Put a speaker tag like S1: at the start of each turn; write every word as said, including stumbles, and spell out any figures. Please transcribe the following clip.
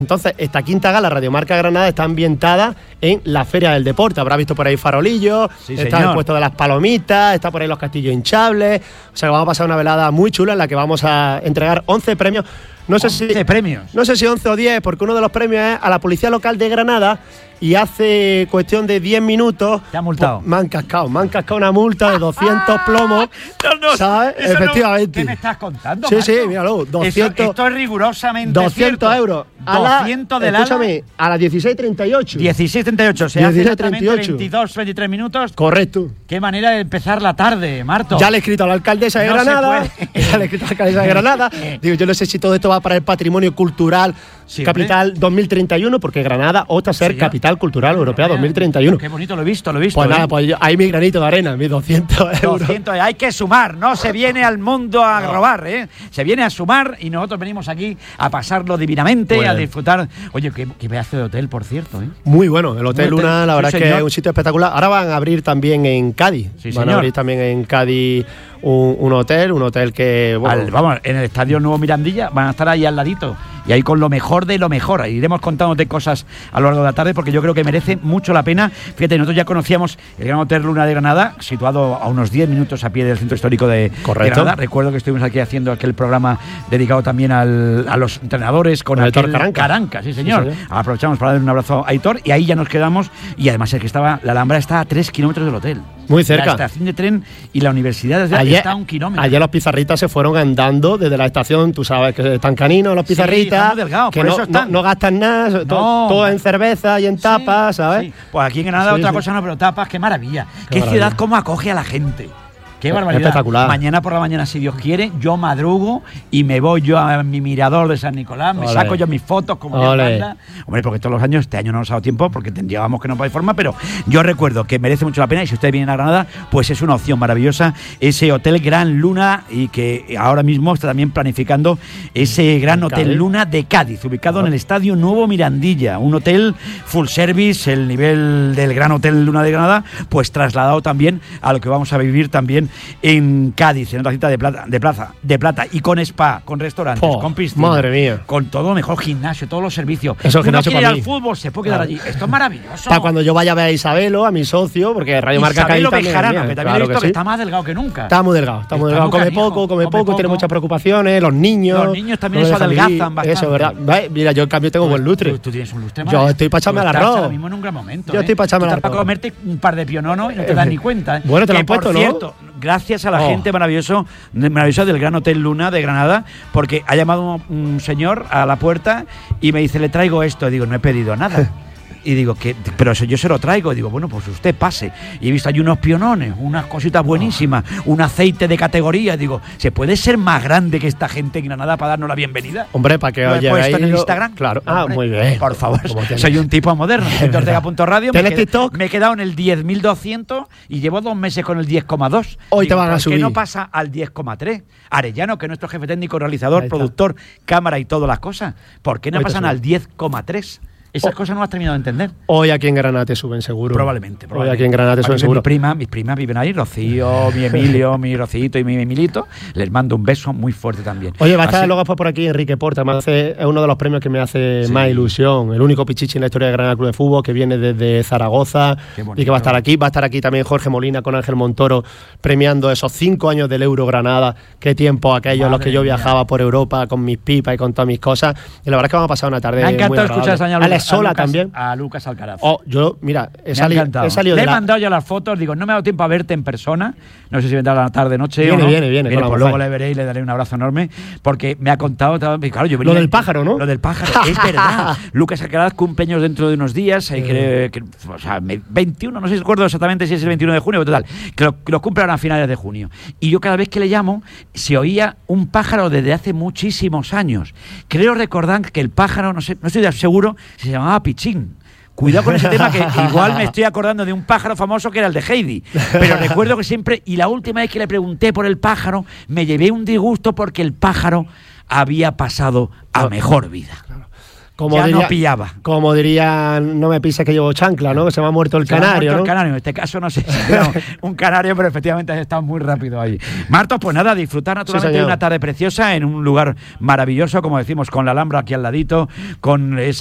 S1: Entonces, esta quinta gala, Radiomarca Granada, está ambientada en la Feria del Deporte. Habrá visto por ahí farolillos,
S2: sí,
S1: está
S2: señor.
S1: el puesto de las palomitas, está por ahí los castillos hinchables. O sea que vamos a pasar una velada muy chula en la que vamos a entregar once premios. No sé si
S2: once premios.
S1: No sé si once o diez, porque uno de los premios es a la Policía Local de Granada y hace cuestión de diez minutos
S2: te ha multado.
S1: Pues, me han cascado, me han cascado una multa de doscientos plomos.
S2: No, no,
S1: ¿sabes? Efectivamente.
S2: No, ¿qué me estás contando?
S1: Sí,
S2: Marco?
S1: sí, míralo, doscientos.
S2: Eso, esto es rigurosamente
S1: doscientos
S2: cierto.
S1: euros. A
S2: doscientos
S1: la,
S2: del
S1: escúchame, a las dieciséis treinta y ocho.
S2: dieciséis treinta y ocho, se hace
S1: dieciséis
S2: exactamente
S1: treinta y ocho.
S2: veintidós veintitrés minutos.
S1: Correcto.
S2: Qué manera de empezar la tarde, Marto.
S1: Ya le he escrito a la alcaldesa de
S2: No se
S1: Granada.
S2: puede.
S1: Ya le he escrito a la alcaldesa de Granada. Digo, yo no sé si todo esto va para el patrimonio cultural
S2: Sí,
S1: capital dos mil treinta y uno, porque Granada opta a ser
S2: Sí,
S1: capital cultural europea dos mil treinta y uno.
S2: Qué bonito, lo he visto, lo he visto.
S1: Pues
S2: ¿eh?
S1: nada, pues yo, ahí mi granito de arena, mis doscientos euros.
S2: doscientos, hay que sumar, no se viene al mundo a robar, ¿eh? Se viene a sumar y nosotros venimos aquí a pasarlo divinamente,
S1: Bueno.
S2: a disfrutar. Oye, qué, qué pedazo de hotel, por cierto, ¿eh?
S1: Muy bueno, el Hotel
S2: Un hotel,
S1: Luna, la
S2: sí,
S1: verdad es que
S2: señor.
S1: es un sitio espectacular. Ahora van a abrir también en Cádiz.
S2: Sí,
S1: van
S2: señor.
S1: a abrir también en Cádiz un, un hotel, un hotel que... Bueno,
S2: Al- vamos, en el Estadio Nuevo Mirandilla van a estar ahí al ladito. Y ahí con lo mejor de lo mejor. Iremos contándote cosas a lo largo de la tarde porque yo creo que merece mucho la pena. Fíjate, nosotros ya conocíamos el Gran Hotel Luna de Granada, situado a unos diez minutos a pie del centro histórico de
S1: Correcto.
S2: Granada. Recuerdo que estuvimos aquí haciendo aquel programa dedicado también al, a los entrenadores con
S1: Con Aitor
S2: aquel
S1: Caranca.
S2: Caranca, sí señor.
S1: Sí, señor.
S2: Aprovechamos para darle un abrazo a Aitor y ahí ya nos quedamos. Y además el que estaba, la Alhambra está a tres kilómetros del hotel.
S1: Muy cerca.
S2: La estación de tren y la universidad desde
S1: Ayer,
S2: está a un kilómetro.
S1: ayer los pizarritas se fueron andando desde la estación, tú sabes que están caninos los
S2: Sí,
S1: pizarritas,
S2: están muy delgados,
S1: que
S2: por
S1: no,
S2: eso están.
S1: no, no gastan nada, to-
S2: No.
S1: todo en cerveza y en tapas,
S2: Sí,
S1: ¿sabes?
S2: sí. Pues aquí en Granada
S1: Sí,
S2: otra
S1: sí.
S2: cosa no, pero tapas, qué maravilla. Qué,
S1: maravilla.
S2: ciudad, cómo acoge a la gente. Qué
S1: Es
S2: barbaridad.
S1: espectacular.
S2: Mañana por la mañana, si Dios quiere, yo madrugo y me voy yo a mi mirador de San Nicolás, me
S1: Ole.
S2: saco yo mis fotos como Dios
S1: Ole.
S2: manda. Hombre, porque todos los años, este año no nos ha dado tiempo porque tendríamos que no hay forma, pero yo recuerdo que merece mucho la pena y si ustedes vienen a Granada, pues es una opción maravillosa ese Hotel Gran Luna y que ahora mismo está también planificando ese Gran Hotel
S1: Cádiz.
S2: Luna de Cádiz, ubicado en el Estadio Nuevo Mirandilla, un hotel full service, el nivel del Gran Hotel Luna de Granada, pues trasladado también a lo que vamos a vivir también en Cádiz, en otra cita de plata, de plaza, de plata y con spa, con restaurantes,
S1: Oh,
S2: con piscina,
S1: madre mía.
S2: con todo lo mejor, gimnasio, todos los servicios.
S1: Eso,
S2: Uno
S1: gimnasio
S2: quiere ir
S1: para
S2: al
S1: mí.
S2: fútbol, se puede quedar
S1: Claro.
S2: allí. Esto es maravilloso.
S1: Para cuando yo vaya a ver a Isabelo, a mi socio, porque Radio Marca Cádiz
S2: Isabelo
S1: también es
S2: Bejarano,
S1: mía,
S2: que también
S1: claro
S2: he visto que,
S1: sí.
S2: está más delgado que nunca.
S1: Está muy delgado, está muy
S2: Está
S1: delgado,
S2: muy
S1: come
S2: canijo,
S1: poco, come,
S2: come
S1: poco, tiene
S2: poco.
S1: muchas preocupaciones, los niños.
S2: Los niños también
S1: no
S2: eso
S1: dejan
S2: adelgazan
S1: vivir,
S2: bastante.
S1: Eso, ¿verdad? ¿Ves? Mira, yo en cambio tengo buen lustre.
S2: Tú, tú tienes un lustre
S1: Yo
S2: maravilloso.
S1: estoy pa' echarme
S2: Tú
S1: al
S2: estás
S1: arroz.
S2: ahora mismo en un gran momento.
S1: Yo
S2: ¿eh?
S1: estoy pa' echarme
S2: Tú
S1: al
S2: estás
S1: arroz.
S2: para comerte un par de piononos y no te das ni cuenta. ¿eh?
S1: Bueno, te lo
S2: Que,
S1: han puesto,
S2: por
S1: ¿no?
S2: cierto, gracias a la
S1: Oh.
S2: gente maravilloso, maravillosa del Gran Hotel Luna de Granada, porque ha llamado un señor a la puerta y me dice, le traigo esto. Digo, no he pedido nada. Y digo, que pero eso yo se lo traigo. Digo, bueno, pues usted pase. Y he visto allí unos pionones, unas cositas buenísimas, un aceite de categoría. Digo, ¿se puede ser más grande que esta gente en Granada para darnos la bienvenida?
S1: Hombre, para que
S2: ¿Lo he
S1: oye,
S2: puesto en el
S1: lo-
S2: Instagram?
S1: Claro. Ah,
S2: Hombre,
S1: muy bien.
S2: Por favor,
S1: Como tienes.
S2: soy un tipo moderno. Ortega punto radio.
S1: ¿Tienes
S2: me qued-
S1: TikTok?
S2: Me he quedado en el diez mil doscientos y llevo dos meses con el diez coma dos.
S1: Hoy te van a
S2: ¿por
S1: subir.
S2: qué no pasa al diez coma tres? Arellano, que es nuestro jefe técnico, realizador,
S1: Ahí está.
S2: productor, cámara y todas las cosas. ¿Por qué no
S1: Hoy te
S2: pasan
S1: sube.
S2: al diez coma tres? Esas
S1: Oh.
S2: cosas no las has terminado de entender.
S1: Hoy aquí en Granada te suben seguro.
S2: Probablemente, probablemente.
S1: Hoy aquí en Granada te
S2: Vale,
S1: suben
S2: mi
S1: seguro.
S2: prima, mis primas viven ahí, Rocío, mi Emilio, mi Rocito y mi Emilito. Les mando un beso muy fuerte también.
S1: Oye, va a estar
S2: Así-
S1: luego después por aquí Enrique Porta, me hace- es uno de los premios que me hace
S2: Sí.
S1: más ilusión. El único pichichi en la historia de Granada Club de Fútbol que viene desde Zaragoza
S2: Qué bonito.
S1: y que va a estar aquí. Va a estar aquí también Jorge Molina con Ángel Montoro premiando esos cinco años del Euro Granada. Qué tiempo aquellos en los
S2: Madre
S1: que yo
S2: mía.
S1: viajaba por Europa con mis pipas y con todas mis cosas. Y la verdad es que vamos a pasar una tarde
S2: Me ha
S1: muy
S2: encantado
S1: agradable.
S2: escuchar a señor
S1: Alex Sola
S2: Lucas,
S1: también.
S2: a Lucas Alcaraz.
S1: Oh, yo, mira, he
S2: Me ha
S1: salido,
S2: encantado.
S1: he salido
S2: Le
S1: de
S2: he
S1: la...
S2: mandado ya las fotos, digo, no me ha dado tiempo a verte en persona. No sé si vendrá la tarde, noche
S1: Viene,
S2: o no.
S1: viene, viene, con la
S2: pues
S1: mujer.
S2: luego le veré y le daré un abrazo enorme porque me ha contado. Claro, yo venía-
S1: Lo del pájaro, ¿no?
S2: Lo del pájaro, es verdad. Lucas Alcaraz cumpleaños dentro de unos días. Hay que, que- o sea, me- veintiuno, no sé si recuerdo exactamente si es el veintiuno de junio, pero total, que lo, que lo cumple ahora a finales de junio. Y yo cada vez que le llamo, se oía un pájaro desde hace muchísimos años. Creo recordar que el pájaro, no sé, no estoy seguro, se llamaba Pichín. Cuidado con ese tema, que igual me estoy acordando de un pájaro famoso que era el de Heidi. Pero recuerdo que siempre, y la última vez que le pregunté por el pájaro, me llevé un disgusto porque el pájaro había pasado a mejor vida.
S1: como
S2: ya
S1: diría,
S2: no pillaba.
S1: Como dirían, no me pises que llevo chancla, ¿no? Que se me ha muerto el
S2: se
S1: canario,
S2: me ha muerto
S1: ¿no?
S2: el canario, en este caso no sé si era un canario, pero efectivamente has estado muy rápido ahí. Martos, pues nada, disfrutar naturalmente
S1: Sí,
S2: de una tarde preciosa en un lugar maravilloso, como decimos, con la Alhambra aquí al ladito, con esa